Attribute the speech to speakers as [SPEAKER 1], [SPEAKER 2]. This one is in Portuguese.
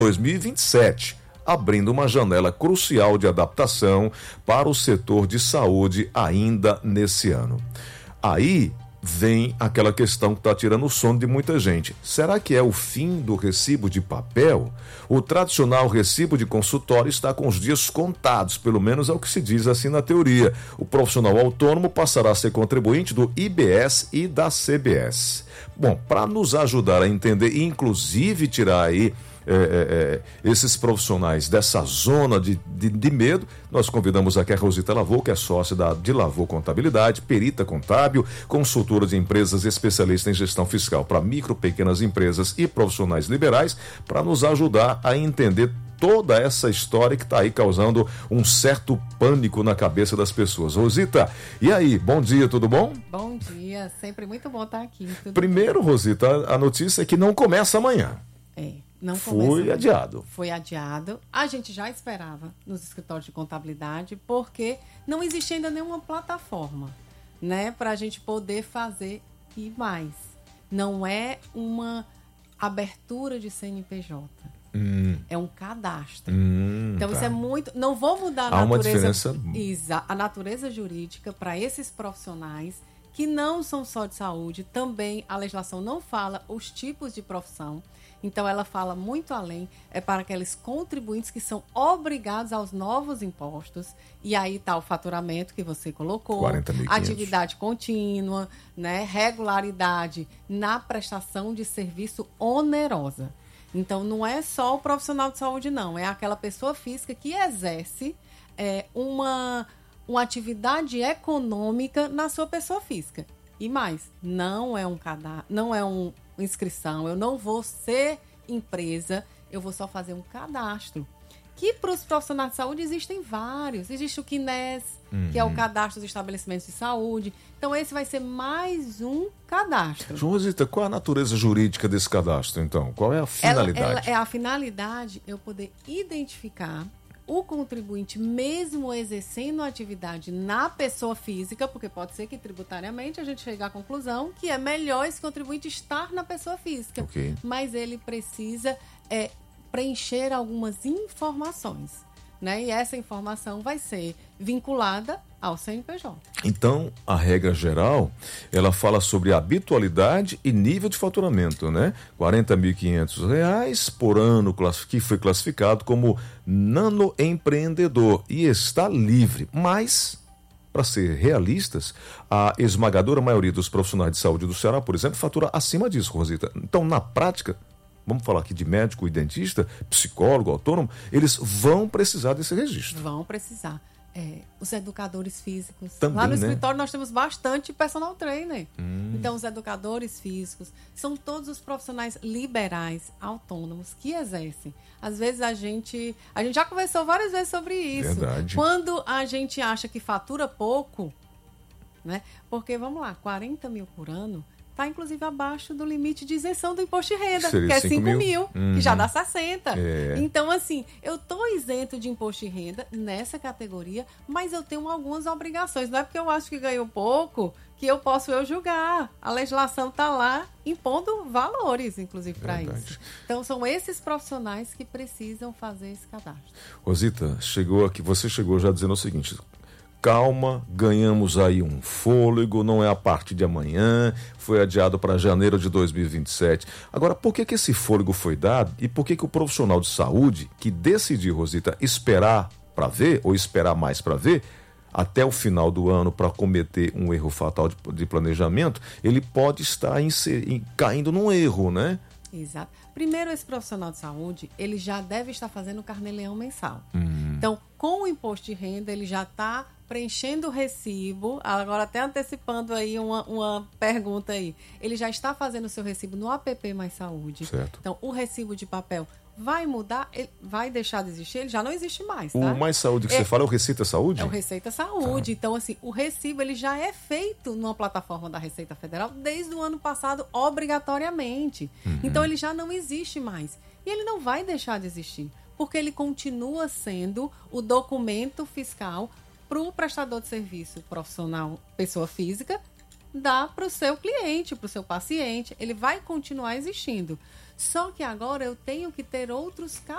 [SPEAKER 1] 2027, abrindo uma janela crucial de adaptação para o setor de saúde ainda nesse ano. Aí vem aquela questão que está tirando o sono de muita gente. Será que é o fim do recibo de papel? O tradicional recibo de consultório está com os dias contados, pelo menos é o que se diz assim na teoria. O profissional autônomo passará a ser contribuinte do IBS e da CBS. Bom, para nos ajudar a entender e inclusive tirar aí esses profissionais dessa zona de medo, nós convidamos aqui a Rosita Lavô, que é sócia de Lavô Contabilidade, perita contábil, consultora de empresas, especialista em gestão fiscal para micro, pequenas empresas e profissionais liberais, para nos ajudar a entender toda essa história que está aí causando um certo pânico na cabeça das pessoas. Rosita, e aí, bom dia, tudo bom?
[SPEAKER 2] Bom dia, sempre muito bom estar aqui.
[SPEAKER 1] Primeiro, Rosita, a notícia é que não começa amanhã.
[SPEAKER 2] Não
[SPEAKER 1] foi adiado.
[SPEAKER 2] Foi adiado. A gente já esperava nos escritórios de contabilidade, porque não existe ainda nenhuma plataforma, né, para a gente poder fazer e mais. Não é uma abertura de CNPJ. É um cadastro. Então, isso é muito... Não vou mudar a natureza...
[SPEAKER 1] Há uma diferença...
[SPEAKER 2] A natureza jurídica para esses profissionais que não são só de saúde. Também a legislação não fala os tipos de profissão. Então, ela fala muito além, para aqueles contribuintes que são obrigados aos novos impostos. E aí está o faturamento que você colocou,
[SPEAKER 1] 40.500.
[SPEAKER 2] Atividade contínua, né, regularidade na prestação de serviço onerosa. Então, não é só o profissional de saúde, não. É aquela pessoa física que exerce uma atividade econômica na sua pessoa física. E mais, não é um cadastro, não é uma inscrição, eu não vou ser empresa, eu vou só fazer um cadastro. Que para os profissionais de saúde existem vários. Existe o CNES, que é o cadastro dos estabelecimentos de saúde. Então, esse vai ser mais um cadastro.
[SPEAKER 1] Rosita, qual a natureza jurídica desse cadastro, então? Qual é a finalidade?
[SPEAKER 2] A finalidade é eu poder identificar o contribuinte, mesmo exercendo a atividade na pessoa física, porque pode ser que tributariamente a gente chegue à conclusão que é melhor esse contribuinte estar na pessoa física.
[SPEAKER 1] Okay.
[SPEAKER 2] Mas ele precisa preencher algumas informações, né? E essa informação vai ser vinculada ao CNPJ.
[SPEAKER 1] Então, a regra geral, ela fala sobre habitualidade e nível de faturamento, né? R$40.500 por ano, que foi classificado como nanoempreendedor e está livre. Mas, para ser realistas, a esmagadora maioria dos profissionais de saúde do Ceará, por exemplo, fatura acima disso, Rosita. Então, na prática, vamos falar aqui de médico e dentista, psicólogo, autônomo, eles vão precisar desse registro.
[SPEAKER 2] Vão precisar. Os educadores físicos.
[SPEAKER 1] Também,
[SPEAKER 2] lá no
[SPEAKER 1] né?
[SPEAKER 2] escritório nós temos bastante personal trainer. Então, os educadores físicos são todos os profissionais liberais, autônomos, que exercem. Às vezes a gente já conversou várias vezes sobre isso.
[SPEAKER 1] Verdade.
[SPEAKER 2] Quando a gente acha que fatura pouco, né? Porque, vamos lá, 40 mil por ano está inclusive abaixo do limite de isenção do imposto de renda,
[SPEAKER 1] Seria
[SPEAKER 2] que é 5 mil, que já dá 60. Então, assim, eu estou isento de imposto de renda nessa categoria, mas eu tenho algumas obrigações. Não é porque eu acho que ganho pouco que eu posso julgar. A legislação está lá impondo valores, inclusive, para isso. Então, são esses profissionais que precisam fazer esse cadastro.
[SPEAKER 1] Rosita, você chegou já dizendo o seguinte: calma, ganhamos aí um fôlego, não é a partir de amanhã, foi adiado para janeiro de 2027. Agora, por que esse fôlego foi dado e por que o profissional de saúde que decidiu, Rosita, esperar para ver ou esperar mais para ver, até o final do ano para cometer um erro fatal de planejamento, ele pode estar caindo num erro, né?
[SPEAKER 2] Exato. Primeiro, esse profissional de saúde, ele já deve estar fazendo o carnê-leão mensal. Então, com o imposto de renda, ele já está preenchendo o recibo. Agora, até antecipando aí uma pergunta aí. Ele já está fazendo o seu recibo no APP Mais Saúde.
[SPEAKER 1] Certo.
[SPEAKER 2] Então, o recibo de papel vai mudar, ele vai deixar de existir, ele já não existe mais, tá?
[SPEAKER 1] O Mais Saúde que você fala é o Receita Saúde?
[SPEAKER 2] É o Receita Saúde. Então, assim, o recibo ele já é feito numa plataforma da Receita Federal desde o ano passado, obrigatoriamente. Então, ele já não existe mais. E ele não vai deixar de existir, porque ele continua sendo o documento fiscal para o prestador de serviço profissional, pessoa física, dá para o seu cliente, para o seu paciente. Ele vai continuar existindo. Só que agora eu tenho que ter outros